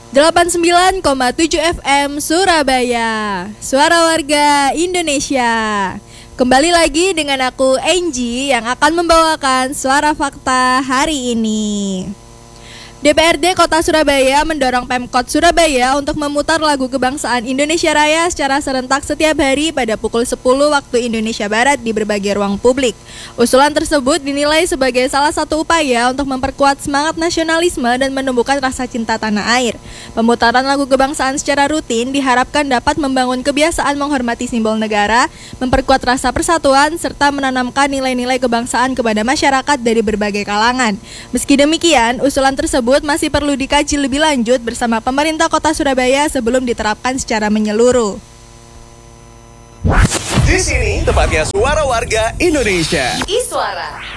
89,7 FM Surabaya, suara warga Indonesia. Kembali lagi dengan aku Angie yang akan membawakan suara fakta hari ini. DPRD Kota Surabaya mendorong Pemkot Surabaya untuk memutar lagu kebangsaan Indonesia Raya secara serentak setiap hari pada pukul 10 waktu Indonesia Barat di berbagai ruang publik. Usulan tersebut dinilai sebagai salah satu upaya untuk memperkuat semangat nasionalisme dan menumbuhkan rasa cinta tanah air. Pemutaran lagu kebangsaan secara rutin diharapkan dapat membangun kebiasaan menghormati simbol negara, memperkuat rasa persatuan, serta menanamkan nilai-nilai kebangsaan kepada masyarakat dari berbagai kalangan. Meski demikian, usulan tersebut masih perlu dikaji lebih lanjut bersama pemerintah Kota Surabaya sebelum diterapkan secara menyeluruh. Di sini tempatnya suara warga Indonesia. Iswara.